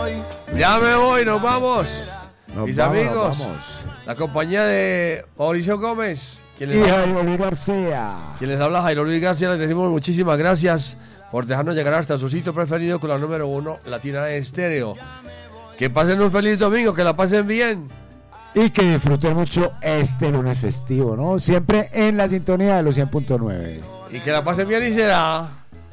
Ya me voy, nos vamos. Mis amigos, vamos. la compañía de Mauricio Gómez, Y Jairo Luis García. quien les habla, Jairo Luis García, les decimos muchísimas gracias por dejarnos llegar hasta su sitio preferido con la número 1 Latina Estéreo. Que pasen un feliz domingo, que la pasen bien. Y que disfruten mucho este lunes festivo, ¿no? Siempre en la sintonía de los 100.9. Y que la pasen bien y será.